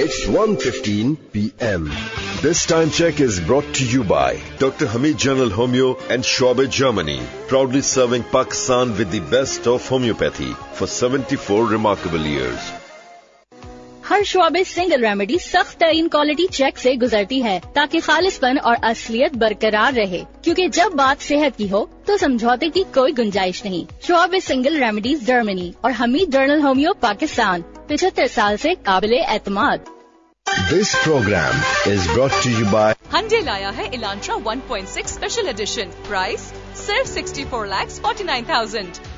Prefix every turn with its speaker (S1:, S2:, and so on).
S1: 1:15 p.m. This time check is brought to you by Dr. Hamid General Homeo and Schwabe, Germany, proudly serving Pakistan with the best of homeopathy for 74 remarkable years.
S2: Her शॉबे single remedy सख्त तरीन quality check से गुजरती है ताकि खालिसपन और असलियत बरकरार रहे, क्योंकि जब बात सेहत की हो तो समझौते की कोई गुंजाइश नहीं। शॉबे सिंगल रेमेडीज जर्मनी और हमीद जर्नल होमियो पाकिस्तान 75 साल से काबिले एतमाद।
S1: This program is brought to you by
S3: Hyundai लाया है Elantra 1.6 स्पेशल एडिशन, प्राइस सिर्फ 64,49,000।